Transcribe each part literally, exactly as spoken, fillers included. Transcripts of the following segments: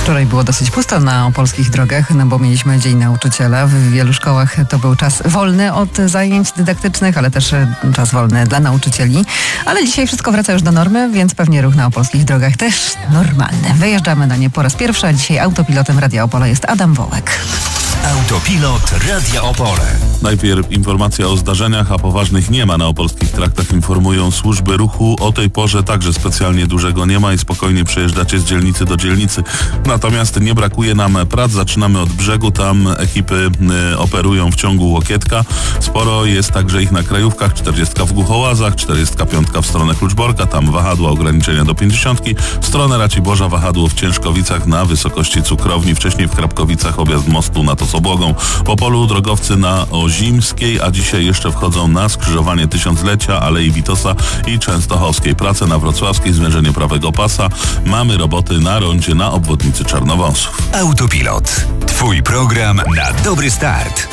Wczoraj było dosyć pusto na opolskich drogach, no bo mieliśmy Dzień Nauczyciela. W wielu szkołach to był czas wolny od zajęć dydaktycznych, ale też czas wolny dla nauczycieli. Ale dzisiaj wszystko wraca już do normy, więc pewnie ruch na opolskich drogach też normalny. Wyjeżdżamy na nie po raz pierwszy, a dzisiaj autopilotem Radia Opole jest Adam Wołek. Autopilot Radia Opole. Najpierw informacja o zdarzeniach, a poważnych nie ma na opolskich traktach, informują służby ruchu. O tej porze także specjalnie dużego nie ma i spokojnie przejeżdżacie z dzielnicy do dzielnicy. Natomiast nie brakuje nam prac. Zaczynamy od brzegu. Tam ekipy y, operują w ciągu Łokietka. Sporo jest także ich na krajówkach. czterdziestka w Głuchołazach, czterdziestka piątka w stronę Kluczborka. Tam wahadła ograniczenia do pięćdziesiątki. W stronę Raciborza wahadło w Ciężkowicach na wysokości Cukrowni. Wcześniej w Krapkowicach objazd mostu na to z Obłogą. Po polu drogowcy na Ozimskiej, a dzisiaj jeszcze wchodzą na skrzyżowanie Tysiąclecia, Alei Witosa i Częstochowskiej. Prace na Wrocławskiej, zmierzenie prawego pasa. Mamy roboty na rondzie na obwodnicy Czarnowąsów. Autopilot. Twój program na dobry start.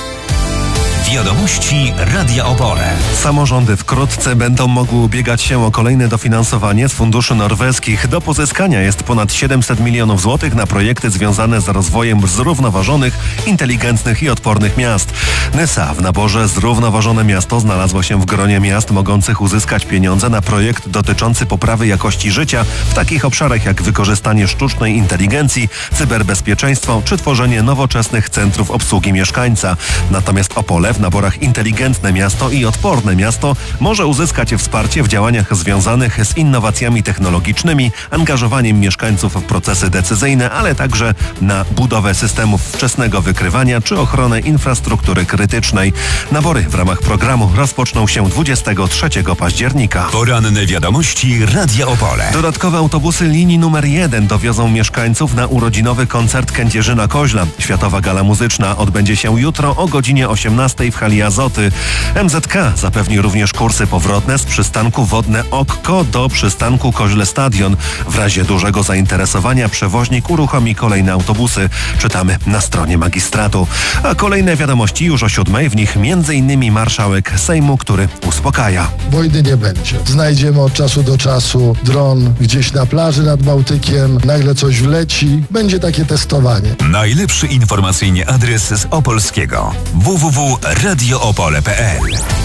Wiadomości Radia Opole. Samorządy wkrótce będą mogły ubiegać się o kolejne dofinansowanie z funduszy norweskich. Do pozyskania jest ponad siedemset milionów złotych na projekty związane z rozwojem zrównoważonych, inteligentnych i odpornych miast. Nysa w naborze Zrównoważone Miasto znalazło się w gronie miast mogących uzyskać pieniądze na projekt dotyczący poprawy jakości życia w takich obszarach jak wykorzystanie sztucznej inteligencji, cyberbezpieczeństwo czy tworzenie nowoczesnych centrów obsługi mieszkańca. Natomiast Opole w naborach Inteligentne Miasto i Odporne Miasto może uzyskać wsparcie w działaniach związanych z innowacjami technologicznymi, angażowaniem mieszkańców w procesy decyzyjne, ale także na budowę systemów wczesnego wykrywania czy ochronę infrastruktury krytycznej. Nabory w ramach programu rozpoczną się dwudziestego trzeciego października. Poranne wiadomości Radia Opole. Dodatkowe autobusy linii numer jeden dowiozą mieszkańców na urodzinowy koncert Kędzierzyna-Koźla. Światowa gala muzyczna odbędzie się jutro o godzinie osiemnastej w hali Azoty. M Z K zapewni również kursy powrotne z przystanku Wodne Okko do przystanku Koźle Stadion. W razie dużego zainteresowania przewoźnik uruchomi kolejne autobusy. Czytamy na stronie magistratu. A kolejne wiadomości już o siódmej, w nich między innymi marszałek Sejmu, który uspokaja. Wojny nie będzie. Znajdziemy od czasu do czasu dron gdzieś na plaży nad Bałtykiem, nagle coś wleci, będzie takie testowanie. Najlepszy informacyjnie adres z Opolskiego. w w w kropka radio opole kropka p l.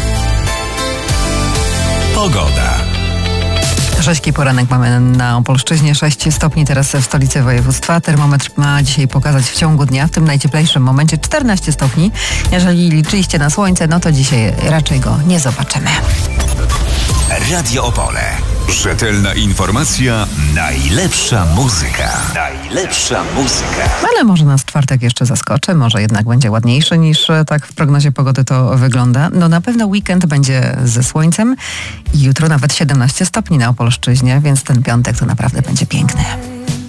Pogoda. Rzeźki poranek mamy na Opolszczyźnie, sześć stopni teraz w stolicy województwa. Termometr ma dzisiaj pokazać w ciągu dnia, w tym najcieplejszym momencie czternaście stopni. Jeżeli liczyliście na słońce, no to dzisiaj raczej go nie zobaczymy. Radio Opole. Rzetelna informacja, najlepsza muzyka. Najlepsza muzyka. Ale może nas czwartek jeszcze zaskoczy, może jednak będzie ładniejszy niż tak w prognozie pogody to wygląda. No na pewno weekend będzie ze słońcem i jutro nawet siedemnaście stopni na Opolszczyźnie, więc ten piątek to naprawdę będzie piękny.